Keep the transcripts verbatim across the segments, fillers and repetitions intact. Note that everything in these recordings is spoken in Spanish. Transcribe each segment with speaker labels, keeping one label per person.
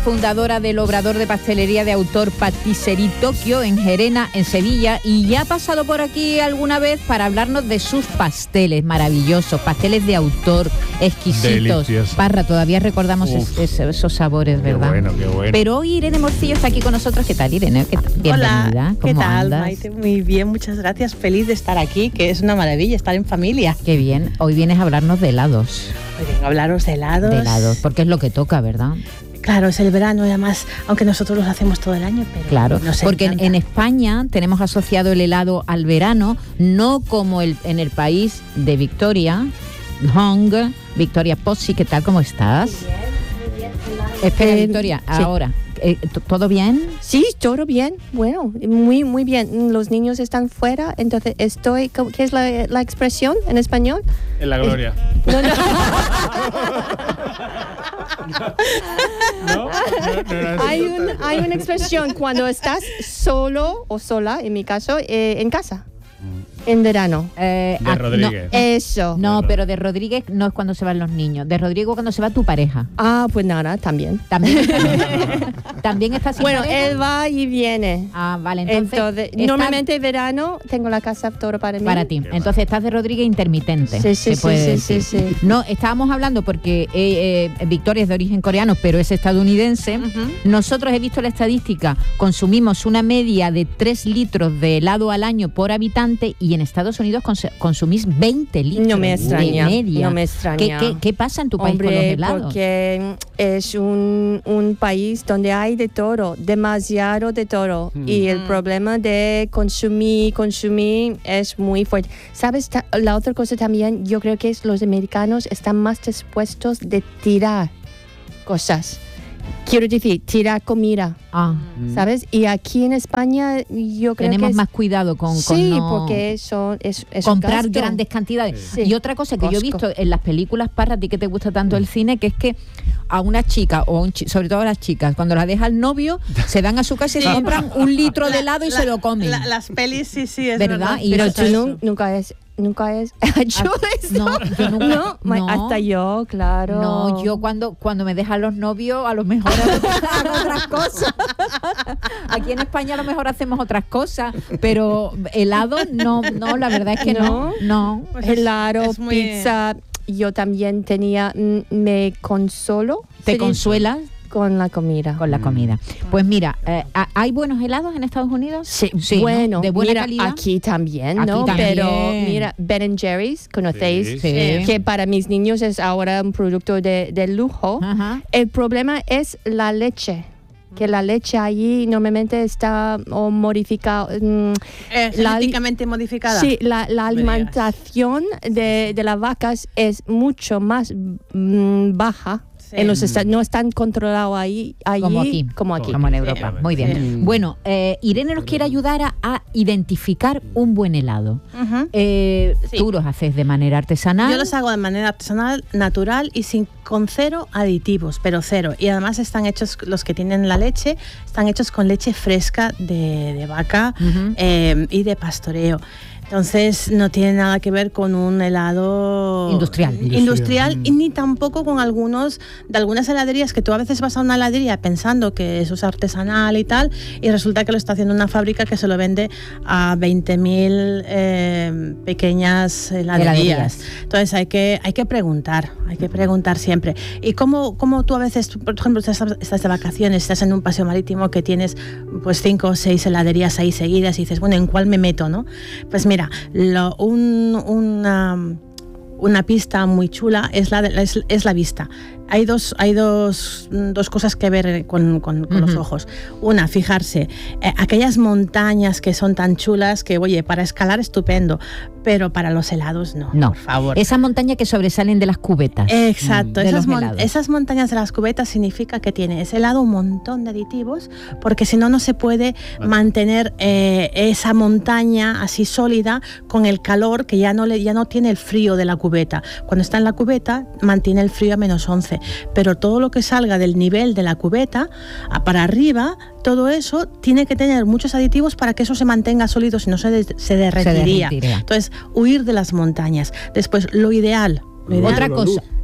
Speaker 1: fundadora del Obrador de Pastelería de Autor Patisserie Tokio en Gerena, en Sevilla, y ya ha pasado por aquí alguna vez para hablarnos de sus pasteles maravillosos, pasteles de autor, exquisitos.
Speaker 2: Delicioso.
Speaker 1: Parra, todavía recordamos es, es, esos sabores, ¿verdad?
Speaker 2: Qué bueno, qué bueno.
Speaker 1: Pero hoy Irene Morcillo está aquí con nosotros. ¿Qué tal, Irene? ¿Qué tal? Bienvenida.
Speaker 3: Hola, ¿qué
Speaker 1: ¿Cómo
Speaker 3: tal,
Speaker 1: andas?
Speaker 3: Maite? Muy bien, muchas gracias. Feliz de estar aquí, que es una maravilla estar en familia.
Speaker 1: Qué bien. Hoy vienes a hablarnos de helados.
Speaker 3: Hoy vengo a hablaros de helados.
Speaker 1: De helados, porque es lo que toca, ¿verdad?
Speaker 3: Claro, es el verano y además, aunque nosotros los hacemos todo el año, pero
Speaker 1: claro,
Speaker 3: nos
Speaker 1: porque en,
Speaker 3: encanta.
Speaker 1: en España tenemos asociado el helado al verano, no como el, en el país de Victoria, Hong, Victoria Pozzi. ¿Qué tal? ¿Cómo estás?
Speaker 4: Muy bien, muy bien.
Speaker 1: Espera,
Speaker 4: Eh,
Speaker 1: Victoria,
Speaker 4: sí.
Speaker 1: ahora, eh, ¿todo bien?
Speaker 4: Sí, todo bien. Bueno, muy, muy bien. Los niños están fuera, entonces estoy... ¿Qué es la, la expresión en español?
Speaker 2: En la gloria.
Speaker 4: No, no.
Speaker 2: ¿No? No, no era eso.
Speaker 4: hay, un, hay una expresión cuando estás solo o sola, en mi caso, eh, en casa, en verano.
Speaker 1: Eh,
Speaker 2: De
Speaker 1: ah,
Speaker 2: Rodríguez.
Speaker 4: Eso.
Speaker 1: No, no, pero de Rodríguez no es cuando se van los niños. De Rodrigo cuando se va tu pareja.
Speaker 4: Ah, pues nada, también.
Speaker 1: También, también está sin
Speaker 4: Bueno,
Speaker 1: pareja?
Speaker 4: él va y viene.
Speaker 1: Ah, vale, entonces...
Speaker 4: Entonces,
Speaker 1: está
Speaker 4: normalmente verano tengo la casa todo para mí.
Speaker 1: para ti. Entonces estás de Rodríguez intermitente.
Speaker 4: Sí, sí,
Speaker 1: se
Speaker 4: sí,
Speaker 1: puede
Speaker 4: sí,
Speaker 1: decir.
Speaker 4: sí, sí.
Speaker 1: No, estábamos hablando porque eh, eh, Victoria es de origen coreano, pero es estadounidense.
Speaker 3: Ujú.
Speaker 1: Nosotros, he visto la estadística, consumimos una media de tres litros de helado al año por habitante, y en Estados Unidos cons- consumís veinte litros
Speaker 4: No me extraña,
Speaker 1: de media.
Speaker 4: no me extraña.
Speaker 1: ¿Qué, qué, qué pasa en tu país
Speaker 4: Hombre,
Speaker 1: con los helados?
Speaker 4: porque es un, un país donde hay de todo, demasiado de todo.
Speaker 2: Mm.
Speaker 4: Y el
Speaker 3: Mm.
Speaker 4: problema de consumir, consumir es muy fuerte. ¿Sabes? Ta- La otra cosa también, yo creo que es los americanos están más dispuestos de tirar cosas. Quiero decir, tirar comida,
Speaker 1: Ah,
Speaker 4: ¿sabes? Y aquí en España yo creo
Speaker 1: tenemos
Speaker 4: que es-
Speaker 1: más cuidado con, con
Speaker 4: sí,
Speaker 1: no
Speaker 4: porque eso es, es un
Speaker 1: comprar
Speaker 4: gasto.
Speaker 1: grandes cantidades.
Speaker 4: Sí.
Speaker 1: Y otra cosa que yo he
Speaker 4: Costco.
Speaker 1: visto en las películas, Parra, a ti que te gusta tanto el cine, que es que a una chica, o a un chi- sobre todo a las chicas, cuando la deja el novio, se van a su casa y se
Speaker 3: Sí.
Speaker 1: compran un litro de
Speaker 3: La-
Speaker 1: helado y
Speaker 3: la-
Speaker 1: se lo comen.
Speaker 3: la- las pelis, sí, sí, es
Speaker 1: ¿Verdad?
Speaker 3: verdad.
Speaker 1: Y
Speaker 4: Pero
Speaker 1: eso
Speaker 4: tú
Speaker 1: es-
Speaker 4: nu- nunca es, nunca es hecho
Speaker 1: Ah,
Speaker 4: eso.
Speaker 1: no, yo nunca-
Speaker 4: No, ma-
Speaker 1: no.
Speaker 4: hasta yo, claro.
Speaker 1: No, yo cuando, cuando me dejan los novios, a lo mejor hago hago otras cosas. Aquí en España a lo mejor hacemos otras cosas, pero helado no, no, la verdad es que no, no.
Speaker 3: Pues es-
Speaker 4: Helado,
Speaker 3: es muy-
Speaker 4: pizza. Yo también tenía, mm, me consolo.
Speaker 1: ¿Te
Speaker 4: ¿se dice?
Speaker 1: consuelas
Speaker 4: Con la comida.
Speaker 1: con la comida? Pues mira, eh, ¿hay buenos helados en Estados Unidos?
Speaker 4: Sí,
Speaker 1: ¿no?
Speaker 4: bueno,
Speaker 1: de buena
Speaker 4: mira,
Speaker 1: calidad.
Speaker 4: aquí también,
Speaker 1: Aquí
Speaker 4: ¿no?
Speaker 1: también.
Speaker 4: Pero mira, Ben and Jerry's, ¿conocéis?
Speaker 2: Sí.
Speaker 1: Sí.
Speaker 4: Que para mis niños es ahora un producto de, de lujo.
Speaker 1: Ajá.
Speaker 4: El problema es la leche, que la leche allí normalmente está o modificada. mm,
Speaker 3: Eh,
Speaker 4: la-
Speaker 3: genéticamente modificada.
Speaker 4: Sí, la, la
Speaker 3: Me digas.
Speaker 4: alimentación de, de las vacas es mucho más mm, baja.
Speaker 3: Sí.
Speaker 4: En los esta- no están controlados ahí, allí
Speaker 1: Como aquí.
Speaker 4: como aquí.
Speaker 1: Como en Europa. Muy bien.
Speaker 3: Sí.
Speaker 1: Bueno, eh, Irene nos quiere ayudar a, a identificar un buen helado.
Speaker 3: Ujú.
Speaker 1: Eh,
Speaker 3: Sí.
Speaker 1: Tú los haces de manera artesanal.
Speaker 3: Yo los hago de manera artesanal, natural y sin con cero aditivos, pero cero. Y además están hechos, los que tienen la leche, están hechos con leche fresca de, de vaca
Speaker 1: Ujú.
Speaker 3: eh, y de pastoreo. Entonces no tiene nada que ver con un helado
Speaker 1: Industrial.
Speaker 3: industrial y ni tampoco con algunos de algunas heladerías que tú a veces vas a una heladería pensando que eso es artesanal y tal, y resulta que lo está haciendo una fábrica que se lo vende a veinte mil eh, pequeñas heladerías.
Speaker 1: Heladerías.
Speaker 3: Entonces hay que, hay que preguntar, hay que preguntar siempre. Y cómo, cómo tú a veces, tú, por ejemplo, estás, estás de vacaciones, estás en un paseo marítimo que tienes pues cinco o seis heladerías ahí seguidas y dices, bueno, ¿en cuál me meto, no? Pues mira, lo, un, una, una pista muy chula es la, de, es, es la vista. Hay dos, hay dos, dos cosas que ver con, con, con uh-huh. los ojos. Una, fijarse, eh, aquellas montañas que son tan chulas que, oye, para escalar estupendo, pero para los helados no,
Speaker 1: no.
Speaker 3: por favor.
Speaker 1: Esas montañas que sobresalen de las cubetas.
Speaker 3: Exacto,
Speaker 1: de
Speaker 3: esas, mon-
Speaker 1: helados.
Speaker 3: esas montañas de las cubetas significa que tiene ese helado un montón de aditivos, porque si no, no se puede vale. mantener eh, esa montaña así sólida con el calor que ya no, le, ya no tiene el frío de la cubeta. Cuando está en la cubeta, mantiene el frío a menos once. Pero todo lo que salga del nivel de la cubeta a para arriba, todo eso tiene que tener muchos aditivos para que eso se mantenga sólido, si no se, de, se, derretiría. se derretiría. Entonces, huir de las montañas. Después, lo ideal. Lo ideal
Speaker 1: Otra cosa.
Speaker 2: Luz,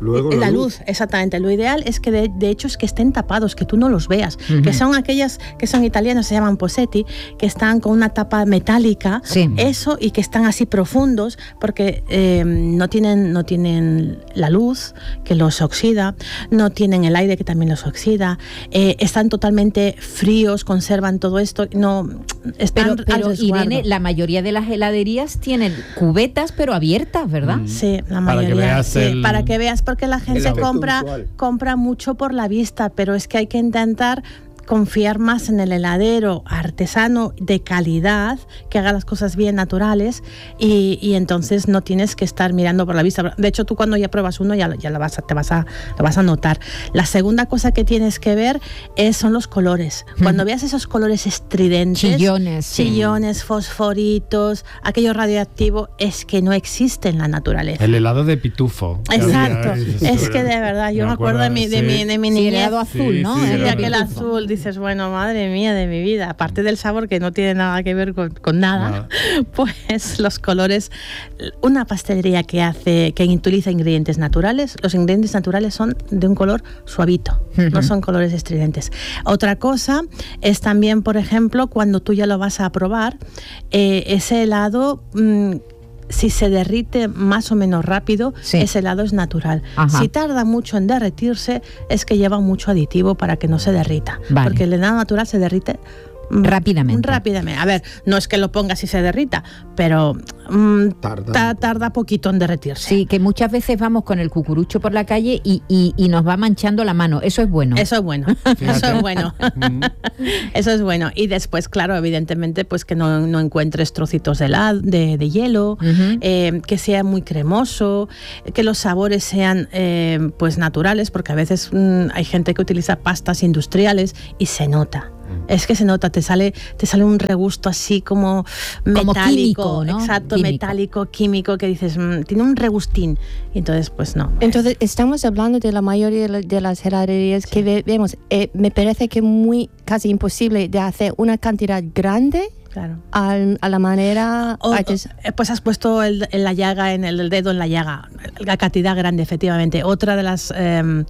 Speaker 5: Luego
Speaker 3: la,
Speaker 5: la
Speaker 3: luz. luz, exactamente. Lo ideal es que de, de hecho es que estén tapados, que tú no los veas, uh-huh. que son aquellas que son italianas, se llaman posetti, que están con una tapa metálica,
Speaker 1: sí.
Speaker 3: eso, y que están así profundos, porque eh, no tienen, no tienen la luz que los oxida, no tienen el aire que también los oxida, eh, están totalmente fríos, conservan todo esto, no están
Speaker 1: pero, pero
Speaker 3: al resguardo.
Speaker 1: Irene, la mayoría de las heladerías tienen cubetas pero abiertas, ¿verdad?
Speaker 3: Mm. Sí, la
Speaker 2: para
Speaker 3: mayoría.
Speaker 2: Que veas
Speaker 3: sí,
Speaker 2: el...
Speaker 3: Para que veas, porque la gente compra,
Speaker 5: visual.
Speaker 3: compra mucho por la vista, pero es que hay que intentar confiar más en el heladero artesano de calidad, que haga las cosas bien naturales, y, y entonces no tienes que estar mirando por la vista. De hecho, tú cuando ya pruebas uno ya, ya lo vas a, te vas a, lo vas a notar. La segunda cosa que tienes que ver es, son los colores. Cuando veas esos colores estridentes,
Speaker 1: chillones,
Speaker 3: chillones, sí. fosforitos, aquello radioactivo, es que no existe en la naturaleza.
Speaker 2: El helado de pitufo.
Speaker 3: Exacto. Es que de verdad, yo me, me acuerdo de mi, de
Speaker 2: sí.
Speaker 3: mi, de mi
Speaker 1: sí,
Speaker 3: niñez.
Speaker 1: helado azul,
Speaker 2: sí,
Speaker 1: ¿no?
Speaker 2: Sí,
Speaker 3: Sí,
Speaker 2: sí,
Speaker 3: aquel azul, dices, bueno, madre mía de mi vida, aparte del sabor que no tiene nada que ver con, con nada, nada, pues los colores, una pastelería que hace, que utiliza ingredientes naturales, los ingredientes naturales son de un color suavito, uh-huh. no son colores estridentes. Otra cosa es también, por ejemplo, cuando tú ya lo vas a probar, eh, ese helado... Mmm, si se derrite más o menos rápido, sí. ese helado es natural. Ajá. Si tarda mucho en derretirse, es que lleva mucho aditivo para que no se derrita. Vale. Porque el helado natural se derrite
Speaker 1: rápidamente.
Speaker 3: Rápidamente. A ver, no es que lo pongas y se derrita, pero mmm, tarda. tarda poquito en derretirse.
Speaker 1: Sí, que muchas veces vamos con el cucurucho por la calle y, y, y nos va manchando la mano. Eso es bueno.
Speaker 3: Eso es bueno. Eso es bueno. Eso es bueno. Y después, claro, evidentemente, pues que no, no encuentres trocitos de, helado, de, de hielo, uh-huh. eh, que sea muy cremoso, que los sabores sean eh, pues naturales, porque a veces mmm, hay gente que utiliza pastas industriales y se nota. Es que se nota, te sale, te sale un regusto así como,
Speaker 1: como
Speaker 3: metálico,
Speaker 1: químico, ¿no?
Speaker 3: Exacto,
Speaker 1: químico.
Speaker 3: metálico, químico, que dices, mmm, tiene un regustín. Y entonces, pues no.
Speaker 4: Entonces, estamos hablando de la mayoría de las heladerías sí. que ve, vemos. Eh, me parece que muy casi imposible de hacer una cantidad grande.
Speaker 3: Claro.
Speaker 4: A, a la manera...
Speaker 3: O, pues has puesto el, en la llaga, en el, el dedo en la llaga, la cantidad grande, efectivamente. Otra de las eh,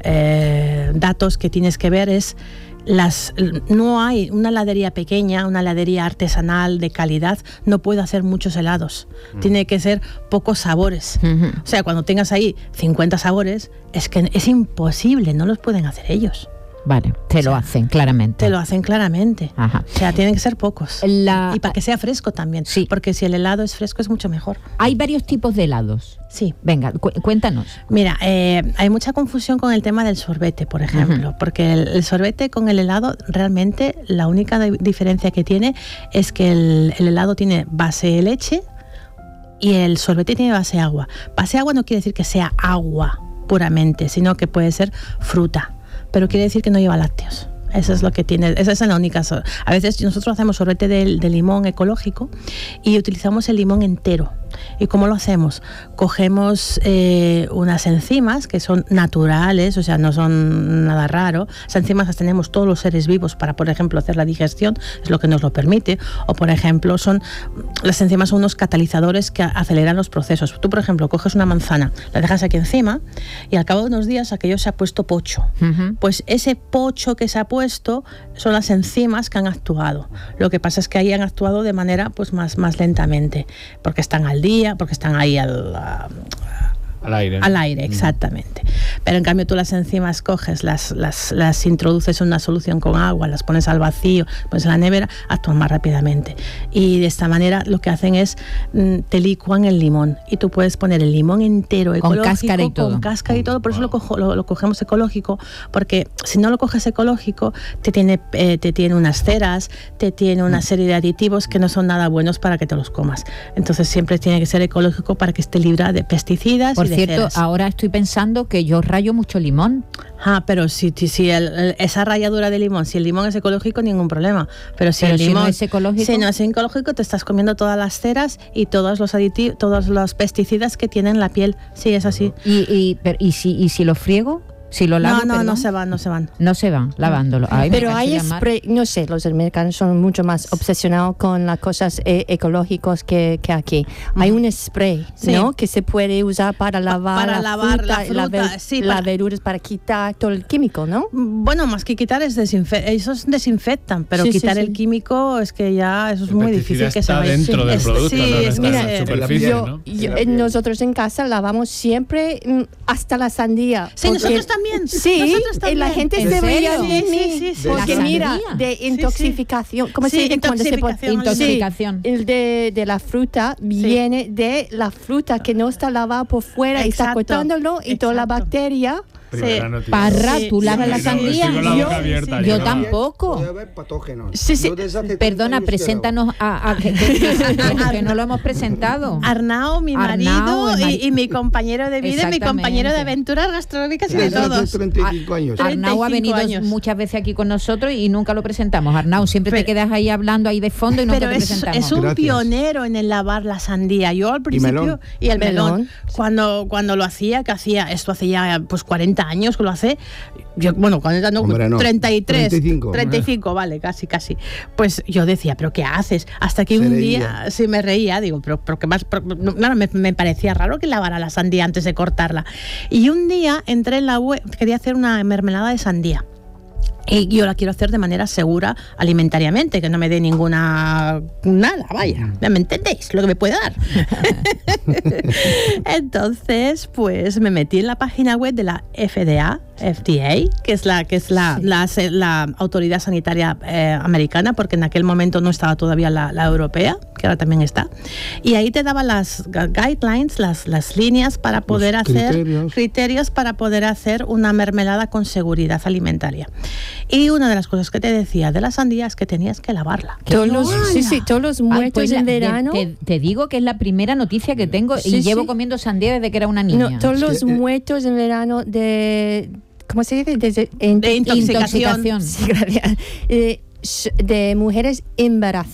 Speaker 3: eh, datos que tienes que ver es las no hay una heladería pequeña, una heladería artesanal de calidad, no puede hacer muchos helados. Mm. Tiene que ser pocos sabores. Uh-huh. O sea, cuando tengas ahí cincuenta sabores, es que es imposible, no los pueden hacer ellos.
Speaker 1: Vale, te o sea, lo hacen claramente.
Speaker 3: Te lo hacen claramente.
Speaker 1: Ajá.
Speaker 3: O sea, tienen que ser pocos.
Speaker 1: La...
Speaker 3: Y para que sea fresco también.
Speaker 1: Sí.
Speaker 3: Porque si el helado es fresco es mucho mejor.
Speaker 1: Hay varios tipos de helados.
Speaker 3: Sí.
Speaker 1: Venga, cu- cuéntanos.
Speaker 3: Mira, eh, hay mucha confusión con el tema del sorbete, por ejemplo. Uh-huh. Porque el, el sorbete con el helado, realmente la única de- diferencia que tiene es que el, el helado tiene base leche y el sorbete tiene base agua. Base agua no quiere decir que sea agua puramente, sino que puede ser fruta. Pero quiere decir que no lleva lácteos. Eso es lo que tiene, esa es la única. A veces nosotros hacemos sorbete de, de limón ecológico y utilizamos el limón entero. ¿Y cómo lo hacemos? Cogemos eh, unas enzimas que son naturales, o sea, no son nada raro. Esas enzimas las tenemos todos los seres vivos para, por ejemplo, hacer la digestión, es lo que nos lo permite. O, por ejemplo, son las enzimas son unos catalizadores que aceleran los procesos. Tú, por ejemplo, coges una manzana, la dejas aquí encima y al cabo de unos días aquello se ha puesto pocho. Uh-huh. Pues ese pocho que se ha puesto son las enzimas que han actuado. Lo que pasa es que ahí han actuado de manera pues más, más lentamente, porque están al día, porque están ahí al, a,
Speaker 2: al aire.
Speaker 3: Al aire, exactamente. Pero en cambio tú las enzimas coges, las, las, las introduces en una solución con agua, las pones al vacío, pones en la nevera, actúan más rápidamente. Y de esta manera lo que hacen es te licuan el limón. Y tú puedes poner el limón entero ecológico.
Speaker 1: Con cáscara y todo.
Speaker 3: Con cáscara y todo. Por eso lo, cojo, lo, lo cogemos ecológico, porque si no lo coges ecológico, te tiene, eh, te tiene unas ceras, te tiene una serie de aditivos que no son nada buenos para que te los comas. Entonces siempre tiene que ser ecológico para que esté libre de pesticidas.
Speaker 1: Por
Speaker 3: y de
Speaker 1: cierto,
Speaker 3: ceras.
Speaker 1: Ahora estoy pensando que yo rayo mucho limón.
Speaker 3: Ah, pero si, si el, el, esa ralladura de limón, si el limón es ecológico, ningún problema. Pero si
Speaker 1: pero
Speaker 3: el
Speaker 1: si
Speaker 3: limón
Speaker 1: no es ecológico,
Speaker 3: si no es ecológico, te estás comiendo todas las ceras y todos los aditivos, todos los pesticidas que tienen la piel. Sí, es así.
Speaker 1: ¿Y, y, pero, y, si, y si lo friego? Si lo lavo,
Speaker 3: No, no,
Speaker 1: perdón,
Speaker 3: no se van, no se van.
Speaker 1: no se van lavándolo. Ay, me
Speaker 4: Pero
Speaker 1: cacho
Speaker 4: hay
Speaker 1: en la mar.
Speaker 4: spray, no sé, los americanos son mucho más obsesionados con las cosas eh, ecológicas que, que aquí. Hay un spray,
Speaker 3: Sí.
Speaker 4: ¿no? Que se puede usar para lavar,
Speaker 3: para
Speaker 4: la,
Speaker 3: lavar
Speaker 4: fruta,
Speaker 3: la fruta,
Speaker 4: ver-
Speaker 3: sí,
Speaker 4: las
Speaker 3: para-
Speaker 4: verduras, para quitar todo el químico, ¿no?
Speaker 3: Bueno, más que quitar es desinfectar, esos desinfectan, pero
Speaker 4: Sí, sí,
Speaker 3: quitar
Speaker 4: sí.
Speaker 3: el químico es que ya eso es
Speaker 2: El
Speaker 3: muy
Speaker 2: pesticida
Speaker 3: difícil que se
Speaker 2: está
Speaker 3: vaya.
Speaker 2: dentro
Speaker 3: Sí,
Speaker 2: del
Speaker 3: es-
Speaker 2: producto,
Speaker 3: sí,
Speaker 2: no
Speaker 3: es
Speaker 2: está
Speaker 3: mira,
Speaker 2: en la
Speaker 3: eh,
Speaker 2: superficie,
Speaker 4: Yo,
Speaker 2: ¿no?
Speaker 4: yo-
Speaker 5: En la
Speaker 4: eh,
Speaker 5: piel.
Speaker 4: nosotros en casa lavamos siempre mm, hasta la sandía.
Speaker 3: Sí,
Speaker 4: porque-
Speaker 3: nosotros también.
Speaker 4: Sí,
Speaker 3: nosotros
Speaker 4: y
Speaker 3: también.
Speaker 4: la gente
Speaker 1: ¿En
Speaker 4: se veía
Speaker 1: serio?
Speaker 4: de
Speaker 3: Sí,
Speaker 4: mí.
Speaker 3: sí, sí, sí.
Speaker 4: Porque
Speaker 1: ¿La
Speaker 4: mira,
Speaker 1: sandía?
Speaker 4: de intoxicación, ¿cómo
Speaker 3: Sí,
Speaker 4: se dice cuando se pone?
Speaker 3: intoxicación.
Speaker 1: Intoxicación.
Speaker 4: Sí, el de, de la fruta viene de la fruta que no está lavada por fuera y está
Speaker 3: Exacto,
Speaker 4: cortándolo y toda la
Speaker 3: exacto.
Speaker 4: bacteria.
Speaker 2: Primera
Speaker 3: Sí.
Speaker 2: noticia.
Speaker 1: Parra,
Speaker 3: Sí,
Speaker 1: ¿tú
Speaker 3: sí,
Speaker 1: lavas la
Speaker 3: sí,
Speaker 1: sandía?
Speaker 2: Estoy con la
Speaker 1: Yo-
Speaker 2: boca abierta.
Speaker 1: yo
Speaker 2: no.
Speaker 1: tampoco.
Speaker 5: Puede haber patógenos.
Speaker 4: Sí, sí.
Speaker 5: Yo desde hace treinta
Speaker 1: Perdona,
Speaker 5: años que
Speaker 1: preséntanos a, a- que, que- que no lo hemos presentado.
Speaker 3: Arnau, mi
Speaker 1: Arnau,
Speaker 3: marido
Speaker 1: el mari-
Speaker 3: y, y mi compañero de vida, y mi
Speaker 1: Exactamente.
Speaker 3: compañero de aventuras gastronómicas y
Speaker 5: hago.
Speaker 3: de
Speaker 5: Desde hace
Speaker 3: todos.
Speaker 5: treinta y cinco años.
Speaker 3: Ar-
Speaker 1: Arnau ha
Speaker 3: treinta y cinco
Speaker 1: venido
Speaker 3: años.
Speaker 1: muchas veces aquí con nosotros y nunca lo presentamos. Arnau, siempre te
Speaker 3: Pero-
Speaker 1: quedas ahí hablando ahí de fondo y nunca
Speaker 3: Pero
Speaker 1: te
Speaker 3: es,
Speaker 1: presentamos.
Speaker 3: es un
Speaker 5: Gracias.
Speaker 3: pionero en el lavar la sandía. Yo al principio
Speaker 5: melón.
Speaker 3: y el melón,
Speaker 4: Melón.
Speaker 3: cuando cuando lo hacía, que hacía esto hace ya pues cuarenta años que lo hace. Yo bueno, cuando no,
Speaker 5: Hombre, no.
Speaker 3: treinta y tres,
Speaker 5: treinta y cinco.
Speaker 3: treinta y cinco, vale, casi casi. Pues yo decía, ¿pero qué haces? Hasta que
Speaker 5: Se
Speaker 3: un
Speaker 5: reía.
Speaker 3: día sí me reía, digo, pero pero qué más pero, no, nada, me, me parecía raro que lavara la sandía antes de cortarla. Y un día entré en la web, quería hacer una mermelada de sandía. Y yo la quiero hacer de manera segura alimentariamente, que no me dé ninguna nada, vaya, ¿me entendéis? Lo que me puede dar. Entonces, pues me metí en la página web de la F D A, F D A, que es la que es la,
Speaker 4: Sí.
Speaker 3: la, se- la autoridad sanitaria eh, americana, porque en aquel momento no estaba todavía la, la europea, que ahora también está. Y ahí te daban las gu- guidelines, las, las líneas para poder hacer
Speaker 5: criterios.
Speaker 3: criterios para poder hacer una mermelada con seguridad alimentaria. Y una de las cosas que te decía de la sandía es que tenías que lavarla.
Speaker 4: Todos los, sí, sí, todos los
Speaker 1: Ay,
Speaker 4: muertos
Speaker 1: pues la-
Speaker 4: en
Speaker 1: te-
Speaker 4: verano.
Speaker 1: Te, te digo que es la primera noticia que tengo y
Speaker 4: Sí,
Speaker 1: llevo
Speaker 4: sí.
Speaker 1: comiendo sandía desde que era una niña.
Speaker 4: No, todos
Speaker 5: Es
Speaker 4: los
Speaker 5: que, eh,
Speaker 4: muertos en verano de. ¿Cómo se dice? De, de-
Speaker 3: De intoxicación.
Speaker 1: Intoxicación.
Speaker 4: Sí, gracias. Eh, sh- de mujeres embarazadas.